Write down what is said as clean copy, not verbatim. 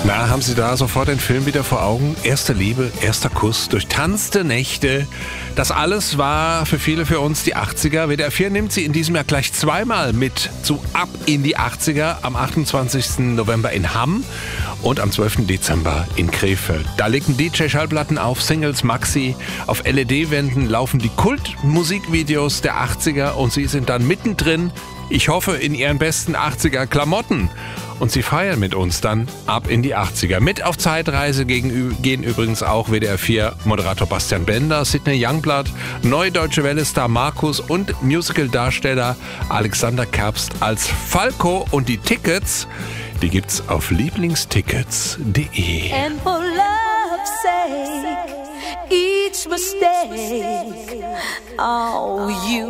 Na, haben Sie da sofort den Film wieder vor Augen? Erste Liebe, erster Kuss, durchtanzte Nächte. Das alles war für viele für uns die 80er. WDR 4 nimmt Sie in diesem Jahr gleich zweimal mit zu Ab in die 80er. Am 28. November in Hamm und am 12. Dezember in Krefeld. Da legen DJ-Schallplatten auf, Singles, Maxi. Auf LED-Wänden laufen die Kultmusikvideos der 80er und Sie sind dann mittendrin. Ich hoffe, in Ihren besten 80er-Klamotten. Und Sie feiern mit uns dann Ab in die 80er. Mit auf Zeitreise gehen übrigens auch WDR 4 Moderator Bastian Bender, Sidney Youngblood, Neue Deutsche Welle-Star Markus und Musical-Darsteller Alexander Kerbst als Falco. Und die Tickets, die gibt's auf lieblingstickets.de. And for love's sake, each mistake, oh, you